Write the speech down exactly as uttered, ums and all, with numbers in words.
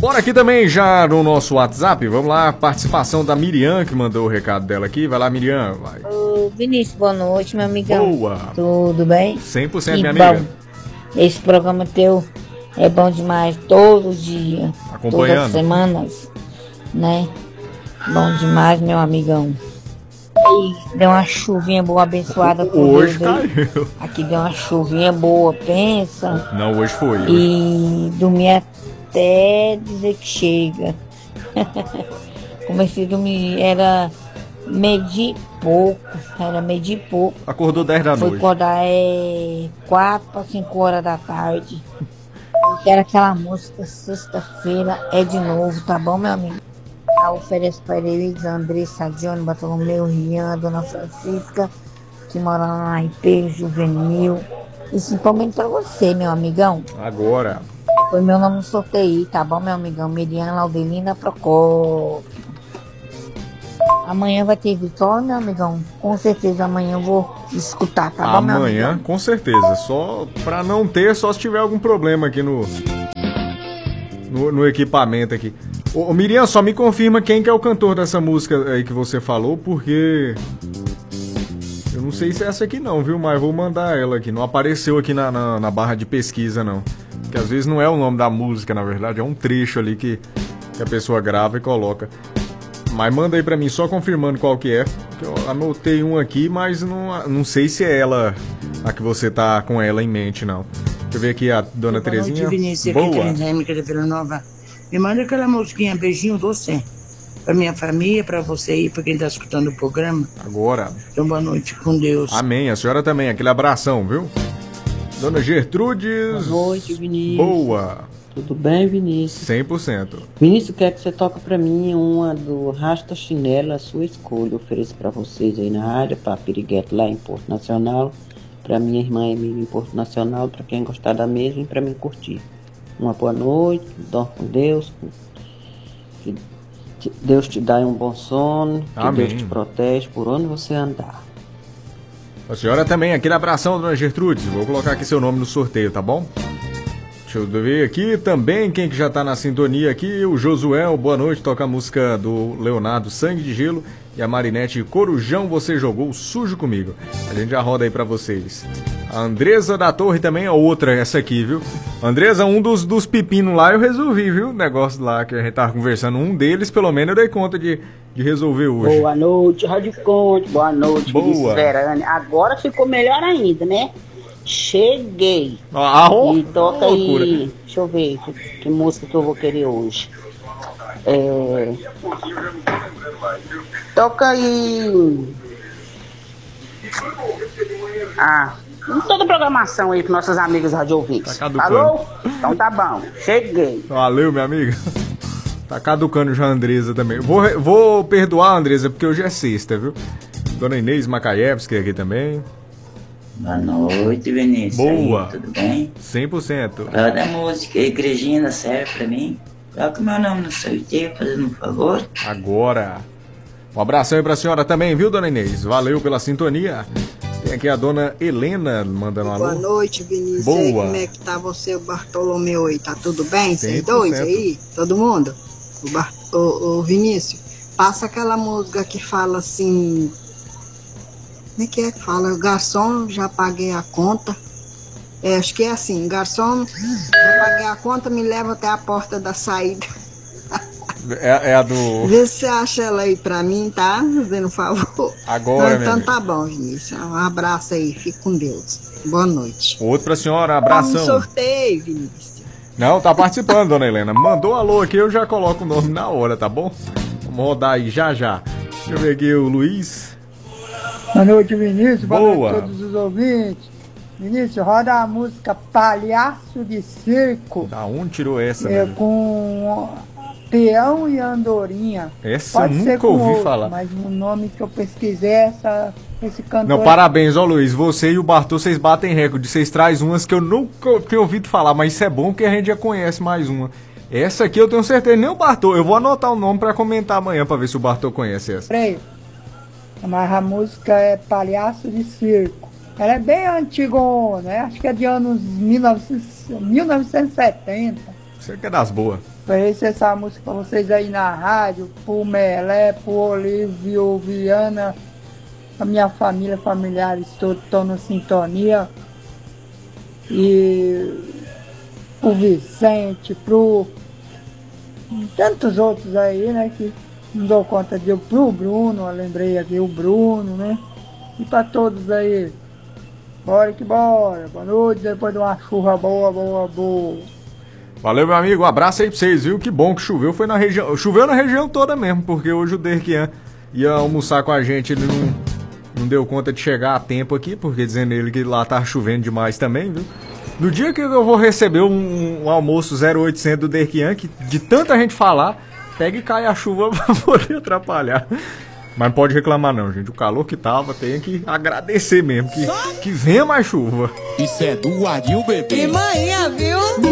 Bora aqui também já no nosso WhatsApp, vamos lá, participação da Miriam, que mandou o recado dela aqui. Vai lá, Miriam, vai. Ô, Vinícius, boa noite, meu amigão. Boa. Tudo bem? cem por cento, que minha bom. amiga. Esse programa teu é bom demais, todo dia, todas as semanas, né? Bom demais, meu amigão. E deu uma chuvinha boa, abençoada por Hoje Deus, caiu. Aqui deu uma chuvinha boa, pensa. Não, hoje foi. E dormi até dizer que chega. Comecei a dormir, era meio-dia e pouco, era meio-dia e pouco. Acordou dez da Fui noite. acordar é quatro para cinco horas da tarde. Eu quero aquela música, sexta-feira é de novo, tá bom, meu amigo? Eu ofereço para eles, Andressa, Johnny, Bartolomeu, Rian, Dona Francisca, que mora lá em P, Juvenil. E principalmente para você, meu amigão. Agora. Foi meu nome no sorteio, tá bom, meu amigão? Miriam Laudelina Procópio. Amanhã vai ter vitória, meu amigão? Com certeza amanhã eu vou escutar, tá bom, meu amigão? Amanhã, com certeza. Só pra não ter, só se tiver algum problema aqui no, no, no equipamento aqui. Ô, ô, Miriam, só me confirma quem que é o cantor dessa música aí que você falou, porque eu não sei se é essa aqui não, viu? Mas vou mandar ela aqui. Não apareceu aqui na, na, na barra de pesquisa, não. Porque às vezes não é o nome da música, na verdade, é um trecho ali que, que a pessoa grava e coloca. Mas manda aí pra mim, só confirmando qual que é. Que eu anotei um aqui, mas não, não sei se é ela, a que você tá com ela em mente, não. Deixa eu ver aqui a dona Boa Terezinha. Noite, Vinícius, boa. aqui é Teresa da Vila Nova. Me manda aquela musiquinha, beijinho doce. Pra minha família, pra você aí, pra quem tá escutando o programa. Agora. Então, boa noite, com Deus. Amém, a senhora também, aquele abração, viu? Dona Gertrudes. Boa noite, Vinícius. Boa. Tudo bem, Vinícius? cem por cento. Vinícius, quer que você toque pra mim uma do Rasta Chinela, a sua escolha. Eu ofereço pra vocês aí na área, pra Piriguete lá em Porto Nacional, pra minha irmã Emília em Porto Nacional, pra quem gostar da mesma e pra mim curtir. Uma boa noite, dorme com Deus, que Deus te dá um bom sono, que Amém. Deus te protege por onde você andar. A senhora também, aquele abração, dona Gertrudes. Vou colocar aqui seu nome no sorteio, tá bom? Deixa eu ver aqui também quem que já tá na sintonia aqui. O Josuel, boa noite, toca a música do Leonardo, Sangue de Gelo. E a Marinete, Corujão, você jogou sujo comigo. A gente já roda aí pra vocês. A Andresa da Torre também é outra, essa aqui, viu? Andresa, um dos, dos pepinos lá eu resolvi, viu? O negócio lá que a gente tava conversando, um deles pelo menos eu dei conta de, de resolver hoje. Boa noite, Rádio Conte, boa noite, boa. Verane. Agora ficou melhor ainda, né? Cheguei. Ah, oh, e toca loucura. aí, deixa eu ver que, que música que eu vou querer hoje. É... Toca aí. Ah, toda a programação aí para nossos amigos rádio ouvintes. Tá Alô? Então tá bom, cheguei. Valeu, minha amiga. Tá caducando já a Andresa também. Vou, vou perdoar a Andresa porque hoje é sexta, viu? Dona Inês Macaevski aqui também. Boa noite, Vinícius. Boa. Aí, tudo bem? cem por cento. Fala da música, Igrejinha serve pra mim. Coloca o meu nome no sorteio, fazendo um favor. Agora. Um abração aí pra senhora também, viu, dona Inês? Valeu pela sintonia. Tem aqui a dona Helena mandando um alô. Boa noite, Vinícius. Boa. E aí, como é que tá você, o Bartolomeu aí? Tá tudo bem? Vocês cem por cento. dois aí? Todo mundo? O, Bar... o, o Vinícius, passa aquela música que fala assim... Como é que é que fala? Garçom, já paguei a conta. É, acho que é assim, garçom, já paguei a conta, me leva até a porta da saída. É, é a do... Vê se você acha ela aí pra mim, tá? Fazendo um favor. Agora, Então, então minha tá bom, Vinícius. Um abraço aí, fique com Deus. Boa noite. Outro pra senhora, abração. Vamos sorteio, Vinícius. Não, tá participando, dona Helena. Mandou alô aqui, eu já coloco o nome na hora, tá bom? Vamos rodar aí já já. Deixa eu ver aqui o Luiz. Boa noite, Vinícius. Boa Boa. noite a todos os ouvintes. Vinícius, roda a música Palhaço de Circo. Da onde tirou essa, É, velho? com Peão e Andorinha. Essa Pode eu ser nunca com ouvi outro, falar. mas o nome que eu pesquisei é essa, esse cantor. Não, parabéns, ó Luiz. Você e o Bartô, vocês batem recorde. Vocês trazem umas que eu nunca tinha ouvido falar, mas isso é bom que a gente já conhece mais uma. Essa aqui eu tenho certeza, nem o Bartô. Eu vou anotar o nome pra comentar amanhã pra ver se o Bartô conhece essa. Peraí. Mas a música é Palhaço de Circo. Ela é bem antigona, né? Acho que é de anos mil e novecentos, mil novecentos e setenta. Você que é das boas. Ofereço essa música pra vocês aí na rádio, pro Melé, pro Olívio Viana, a minha família, familiares todos estão na sintonia. E pro Vicente, pro tantos outros aí, né, que não dou conta de eu, pro Bruno, eu lembrei aqui o Bruno, né? E pra todos aí. Bora que bora. Boa noite, depois de uma chuva boa, boa, boa. Valeu, meu amigo. Um abraço aí pra vocês, viu? Que bom que choveu. Foi na região. Choveu na região toda mesmo, porque hoje o Derquian ia almoçar com a gente. Ele não, não deu conta de chegar a tempo aqui, porque dizendo ele que lá tá chovendo demais também, viu? No dia que eu vou receber um, um almoço zero oitocentos do Derquian, que de tanta gente falar, pega e cai a chuva pra poder atrapalhar. Mas não pode reclamar não, gente. O calor que tava, tem que agradecer mesmo. Que, que venha mais chuva. Isso é do Aril Bebê. Que manhã, viu?